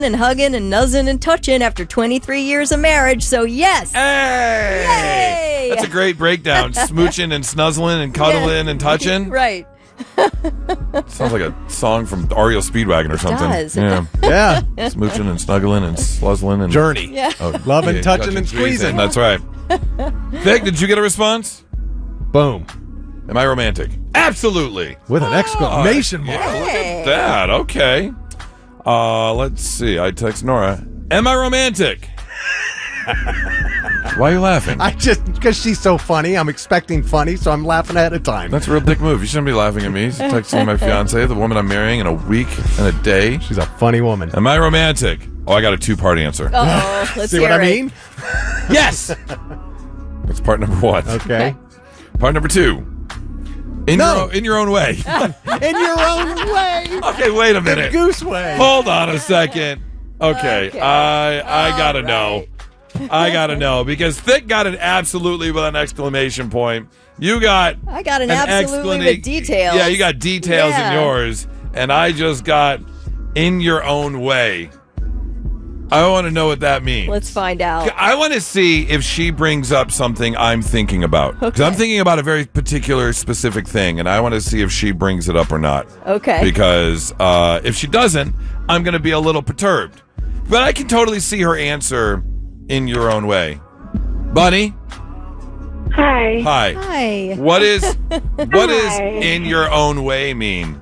and hugging and nuzzing and touching after 23 years of marriage. So yes. Hey! Yay! That's a great breakdown. Smooching and snuzzling and cuddling and touching. Right. Sounds like a song from REO Speedwagon or something. does. Yeah. Yeah. Smooching and snuggling and sluzzling and Journey. Yeah. Loving, touching, and squeezing. That's right. Vic, did you get a response? Boom. Am I romantic? Absolutely. With an exclamation mark. Yeah, look at that. Okay. Let's see. I text Nora. Am I romantic? Why are you laughing? Because she's so funny. I'm expecting funny, so I'm laughing ahead of time. That's a real dick move. You shouldn't be laughing at me. He's texting my fiance, the woman I'm marrying in a week and a day. She's a funny woman. Am I romantic? Oh, I got a two-part answer. Uh-oh. Let's See hear what I it. mean? Yes! That's part number one. Okay. Part number two. In your own way. In your own way. Okay, wait a The minute. goose way. Hold on a second. Okay, I gotta know. I gotta know because Thick got an absolutely with an exclamation point. You got I got an absolutely with details. Yeah, you got details in yours, and I just got in your own way. I want to know what that means. Let's find out. I want to see if she brings up something I'm thinking about. Because I'm thinking about a very particular, specific thing, and I want to see if she brings it up or not. Okay. Because if she doesn't, I'm going to be a little perturbed. But I can totally see her answer in your own way. Bunny? Hi. Hi. Hi. What does in your own way mean?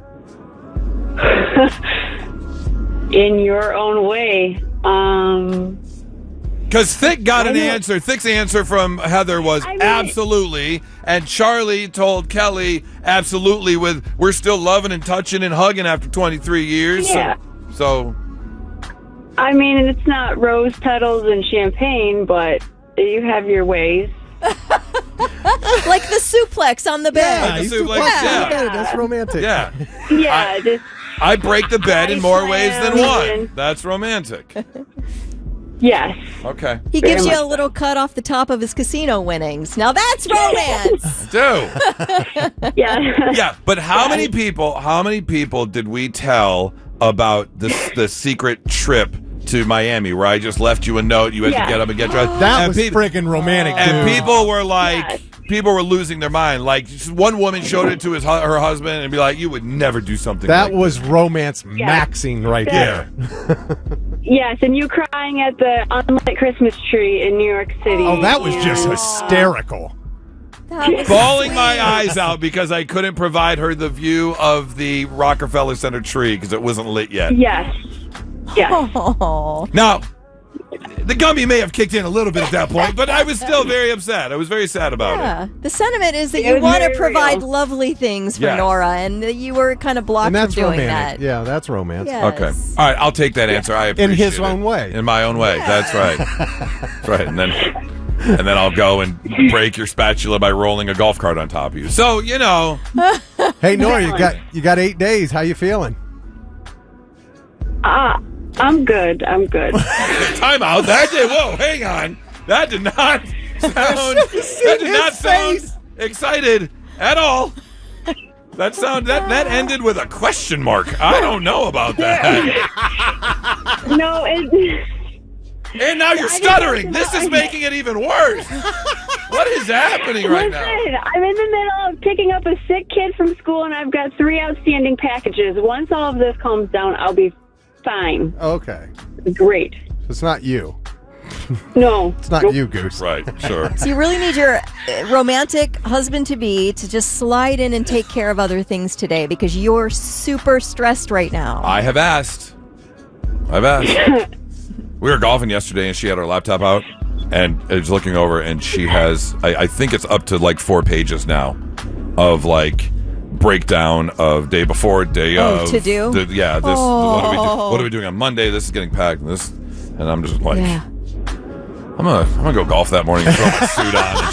In your own way. Because Thick got an answer. Thick's answer from Heather was absolutely, and Charlie told Kelly absolutely with we're still loving and touching and hugging after 23 years. Yeah. So I mean, it's not rose petals and champagne, but you have your ways. Like the suplex on the bed. Like the suplex, Yeah, yeah. that's romantic. Yeah. Yeah. I break the bed in more ways than slam. one. That's romantic. Yes. Okay. He gives you a little cut off the top of his casino winnings. Now that's romance. Do. Yeah. Yeah, but how many people did we tell about the secret trip to Miami where I just left you a note, you had to get up and get dressed? That And was freaking romantic, And dude. people were like, Yes. people were losing their mind. Like, one woman showed it to her husband and be like, you would never do something That like was romance maxing right there. Yes, and you crying at the unlit Christmas tree in New York City. Oh, that was just hysterical. bawling my eyes out because I couldn't provide her the view of the Rockefeller Center tree because it wasn't lit yet. Yes. Yes. Oh. Now, the Gumby may have kicked in a little bit at that point, but I was still very upset. I was very sad about Yeah. it. The sentiment is that It you was want to very provide real. lovely things for Yes. Nora, and that you were kind of blocked And that's from doing romantic. that. Yeah, that's romance. Yes. Okay. All right, I'll take that answer. I appreciate In his it. own way. In my own way. That's right. That's right. And then I'll go and break your spatula by rolling a golf cart on top of you. So, you know. Hey, Nora, you got 8 days. How you feeling? I'm good. I'm good. Time out. That did. Whoa, hang on. That did not sound excited at all. That ended with a question mark. I don't know about that. No, And now you're stuttering. This is making it even worse. What is happening right now? listen, I'm in the middle of picking up a sick kid from school, and I've got 3 outstanding packages. Once all of this calms down, I'll be fine. Okay. Great. It's not you. No. It's not you, Goose. Right, sure. So you really need your romantic husband-to-be to just slide in and take care of other things today because you're super stressed right now. I've asked. We were golfing yesterday, and she had her laptop out, and I was looking over, and she has, I think it's up to like 4 pages now of like breakdown of day before, day of. to do? What are we doing on Monday? This is getting packed, and I'm just like, Yeah. I'm gonna go golf that morning, throw my suit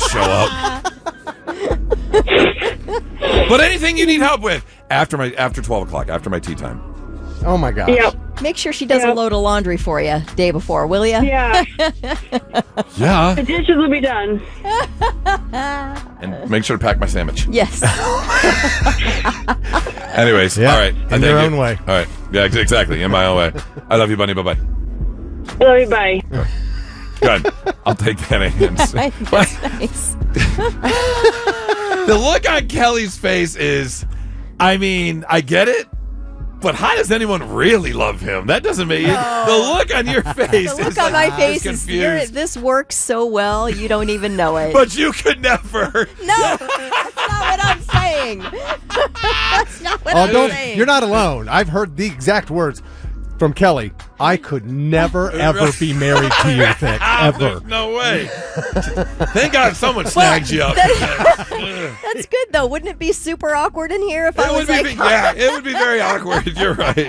on, and show up. But anything you need help with after 12 o'clock, after my tea time. Oh, my gosh. Yep. Make sure she does a Yep. load of laundry for you day before, will you? Yeah. Yeah. The dishes will be done. And make sure to pack my sandwich. Yes. Anyways, Yeah, all right. in Thank your you. own way. All right. Yeah, exactly. In my own way. I love you, Bunny. Bye-bye. Love you, bye. Good. I'll take that answer. That's nice. The look on Kelly's face is, I mean, I get it, but how does anyone really love him? That doesn't make it. The look on your face The look is on like, my face is, confused. this works so well, you don't even know it. But you could never. No, that's not what I'm saying. That's not what I'm saying. You're not alone. I've heard the exact words from Kelly. I could never, ever be married to you, Thick. Ever. There's no way. Thank God someone snagged you up. That's good, though. Wouldn't it be super awkward in here if I was like... it would be very awkward. You're right.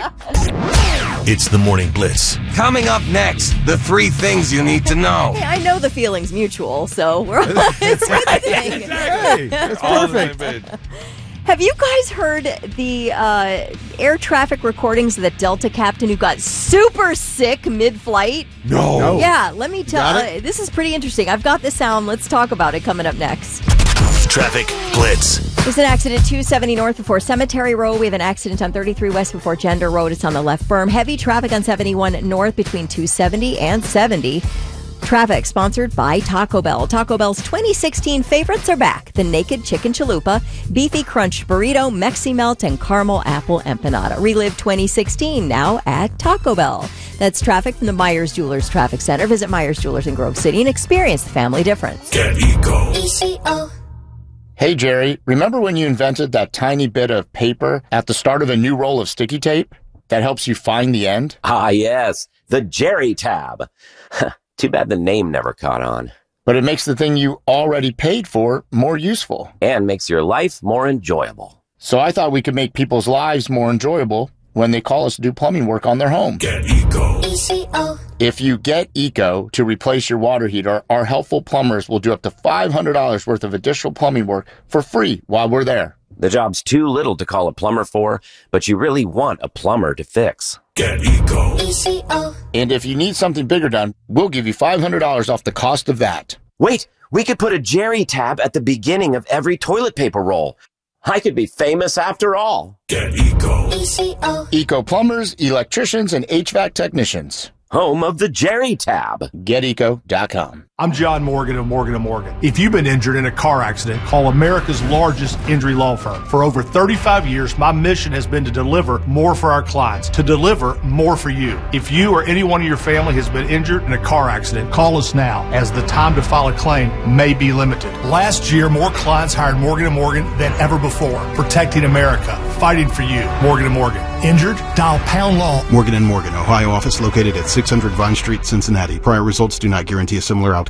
It's the Morning Blitz. Coming up next, the 3 things you need to know. Hey, I know the feeling's mutual, so it's a good thing. Hey, that's All on the perfect. same page. Have you guys heard the air traffic recordings of the Delta captain who got super sick mid-flight? No. Yeah, let me tell got you. This is pretty interesting. I've got the sound. Let's talk about it coming up next. Traffic Blitz. There's an accident 270 north before Cemetery Road. We have an accident on 33 west before Gender Road. It's on the left berm. Heavy traffic on 71 north between 270 and 70. Traffic sponsored by Taco Bell. Taco Bell's 2016 favorites are back. The Naked Chicken Chalupa, Beefy Crunch Burrito, Mexi Melt, and Caramel Apple Empanada. Relive 2016 now at Taco Bell. That's traffic from the Myers Jewelers Traffic Center. Visit Myers Jewelers in Grove City and experience the family difference. Get Eco. Hey, Jerry, remember when you invented that tiny bit of paper at the start of a new roll of sticky tape that helps you find the end? Ah, yes. The Jerry tab. Too bad the name never caught on. But it makes the thing you already paid for more useful. And makes your life more enjoyable. So I thought we could make people's lives more enjoyable when they call us to do plumbing work on their home. Get Eco. If you get Eco to replace your water heater, our helpful plumbers will do up to $500 worth of additional plumbing work for free while we're there. The job's too little to call a plumber for, but you really want a plumber to fix. Get Eco. And if you need something bigger done, we'll give you $500 off the cost of that. Wait, we could put a Jerry tab at the beginning of every toilet paper roll. I could be famous after all. Get Eco. Eco plumbers, electricians, and HVAC technicians. Home of the Jerry tab. GetEco.com. I'm John Morgan of Morgan & Morgan. If you've been injured in a car accident, call America's largest injury law firm. For over 35 years, my mission has been to deliver more for our clients, to deliver more for you. If you or anyone in your family has been injured in a car accident, call us now, as the time to file a claim may be limited. Last year, more clients hired Morgan & Morgan than ever before, protecting America, fighting for you. Morgan & Morgan. Injured? Dial pound law. Morgan & Morgan, Ohio office located at 600 Vine Street, Cincinnati. Prior results do not guarantee a similar outcome.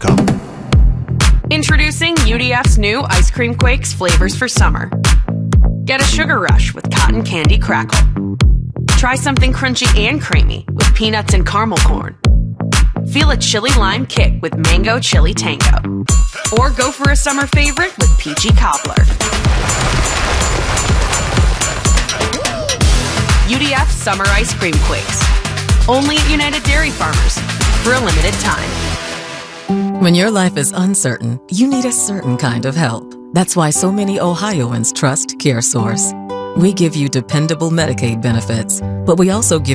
Introducing UDF's new Ice Cream Quakes flavors for summer. Get a sugar rush with cotton candy crackle. Try something crunchy and creamy with peanuts and caramel corn. Feel a chili lime kick with mango chili tango. Or go for a summer favorite with peachy cobbler. UDF Summer Ice Cream Quakes. Only at United Dairy Farmers for a limited time. When your life is uncertain, you need a certain kind of help. That's why so many Ohioans trust CareSource. We give you dependable Medicaid benefits, but we also give